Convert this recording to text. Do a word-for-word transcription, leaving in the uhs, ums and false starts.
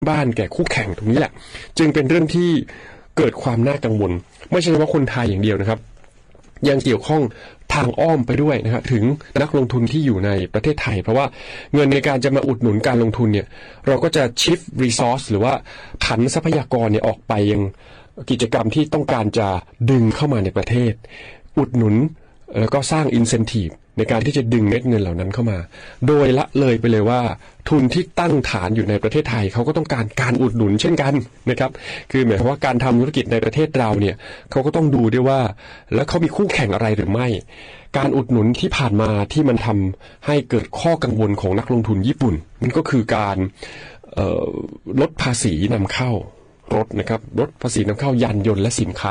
บ้านแก่คู่แข่งตรงนี้แหละจึงเป็นเรื่องที่เกิดความน่ากังวลไม่ใช่เฉพาะคนไทยอย่างเดียวนะครับยังเกี่ยวข้องทางอ้อมไปด้วยนะครับถึงนักลงทุนที่อยู่ในประเทศไทยเพราะว่าเงินในการจะมาอุดหนุนการลงทุนเนี่ยเราก็จะ shift resource หรือว่าผันทรัพยากรเนี่ยออกไปยังกิจกรรมที่ต้องการจะดึงเข้ามาในประเทศอุดหนุนแล้วก็สร้าง incentive ในการที่จะดึงเม็ดเงินเหล่านั้นเข้ามาโดยละเลยไปเลยว่าทุนที่ตั้งฐานอยู่ในประเทศไทยเขาก็ต้องการการอุดหนุนเช่นกันนะครับคือหมายความว่าการทำธุรกิจในประเทศเราเนี่ยเขาก็ต้องดูด้วยว่าแล้วเขามีคู่แข่งอะไรหรือไม่การอุดหนุนที่ผ่านมาที่มันทำให้เกิดข้อกังวลของนักลงทุนญี่ปุ่นมันก็คือการลดภาษีนำเข้ารถนะครับลดภาษีนำเข้ายานยนต์และสินค้า